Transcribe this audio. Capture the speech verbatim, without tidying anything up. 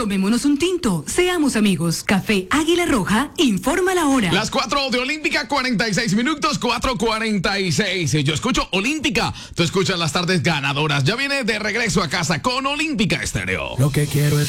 Tomémonos un tinto, seamos amigos. Café Águila Roja, informa la hora. Las cuatro de Olímpica, cuarenta y seis minutos, cuatro cuarenta y seis. Yo escucho Olímpica, tú escuchas las tardes ganadoras. Ya viene de regreso a casa con Olímpica Estéreo. Lo que quiero es